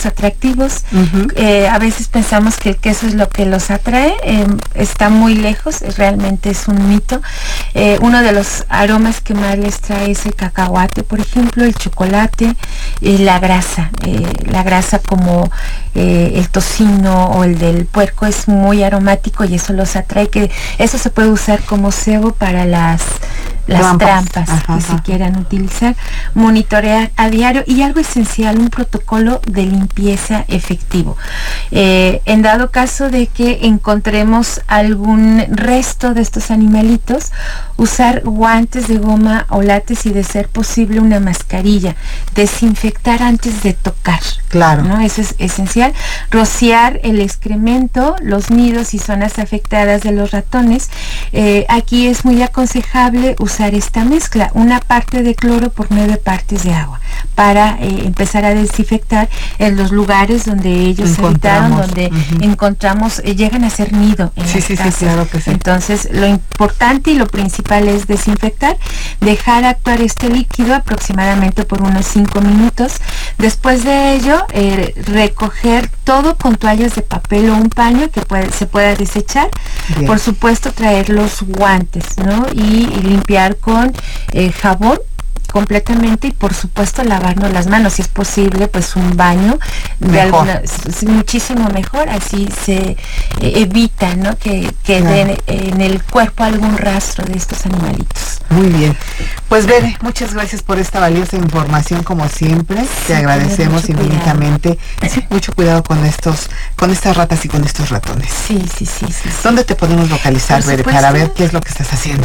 sabores atractivos. A veces pensamos que el queso es lo que los atrae, está muy lejos, realmente es un mito. Uno de los aromas que más les trae es el cacahuate, por ejemplo, el chocolate, la grasa como el tocino o el del puerco es muy aromático y eso los atrae, que eso se puede usar como cebo para las trampas que se quieran utilizar. Monitorear a diario y algo esencial, un protocolo de limpieza efectivo. En dado caso de que encontremos algún resto de estos animalitos, usar guantes de goma o látex y de ser posible una mascarilla. Desinfectar antes de tocar. Claro. ¿No? Eso es esencial. Rociar el excremento, los nidos y zonas afectadas de los ratones. Aquí es muy aconsejable usar esta mezcla, una parte de cloro por 9 partes de agua, para empezar a desinfectar en los lugares donde ellos habitaron, donde encontramos, llegan a ser nido en las casas. Sí, claro que sí. Entonces, lo importante y lo principal es desinfectar, dejar actuar este líquido aproximadamente por unos 5 minutos. Después de ello, recoger todo con toallas de papel o un paño que se pueda desechar. Bien. Por supuesto, traer los guantes, ¿no? Y limpiar con jabón completamente, y por supuesto lavarnos las manos, si es posible, pues un baño muchísimo mejor, así se evita, ¿no? que quede en el cuerpo algún rastro de estos animalitos. Muy bien, pues Bere, muchas gracias por esta valiosa información como siempre, te agradecemos infinitamente. Mucho cuidado con estas ratas y con estos ratones. Sí. ¿Dónde te podemos localizar, Bere, para ver qué es lo que estás haciendo?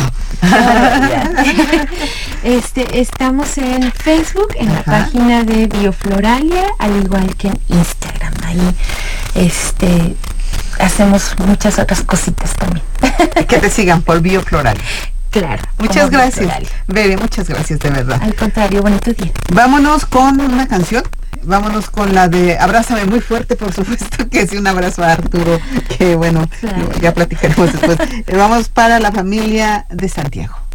Estamos en Facebook, en la página de Biofloralia, al igual que en Instagram. Ahí hacemos muchas otras cositas también. Que te sigan por Biofloralia. Claro. Muchas gracias, Bere, muchas gracias, de verdad. Al contrario, bonito día. Vámonos con una canción. Vámonos con la de Abrázame muy fuerte, por supuesto que sí, un abrazo a Arturo, que bueno, ya platicaremos después. Vamos para la familia de Santiago.